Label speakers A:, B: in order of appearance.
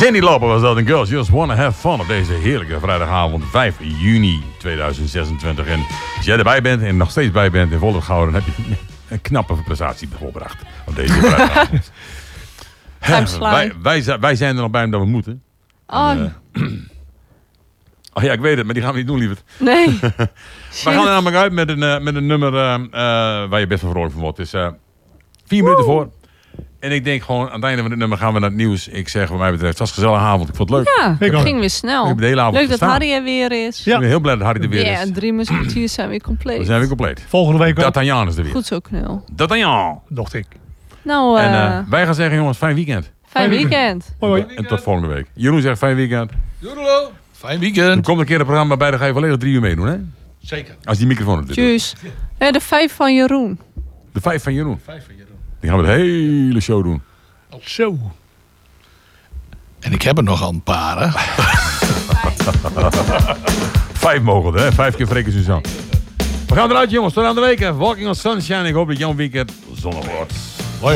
A: Cindy Lauper was dat en Girls Just Wanna Have Fun op deze heerlijke vrijdagavond 5 juni 2026. En als jij erbij bent en nog steeds bij bent en vol hebt gehouden, dan heb je een knappe prestatie volbracht op deze vrijdagavond. Wij zijn er nog bij omdat we moeten. Oh ja, ik weet het, maar die gaan we niet doen, lieverd.
B: Nee.
A: We gaan er namelijk uit met een nummer waar je best wel vrolijk van wordt. Het is 4 minuten voor. En ik denk gewoon, aan het einde van dit nummer gaan we naar het nieuws. Ik zeg, wat mij betreft, het was een gezellige avond. Ik vond het leuk.
B: Ja, het ging weer snel.
A: Ik heb de hele avond
B: leuk dat
A: gestaan.
B: Harry er weer is.
A: Ja. Ik ben heel blij dat Harry er weer is.
B: Ja, 3 musketeers zijn weer compleet.
A: We zijn weer compleet.
C: Volgende week ook.
A: D'Artagnan is er weer.
B: Goed zo, knul.
A: D'Artagnan.
C: Dacht ik.
B: Nou,
A: En wij gaan zeggen, jongens, fijn weekend.
B: fijn weekend.
C: Hoi.
A: En tot volgende week. Jeroen zegt, fijn weekend.
D: Doedelo. Fijn
A: Er
D: weekend.
A: komt een keer een programma bij, dan ga je volledig 3 uur meedoen, hè?
D: Zeker.
A: Als die microfoon op dit doet.
B: Tjus. De 5 van Jeroen.
A: De 5 van Jeroen.
D: 5 van Jeroen.
A: Die gaan we de hele show doen.
C: Zo.
D: En ik heb er nogal een paar, hè?
A: 5 mogen hè? 5 keer Freek en Suzanne. We gaan eruit, jongens. Tot aan de week. Walking on Sunshine. Ik hoop dat jouw weekend zonnig wordt.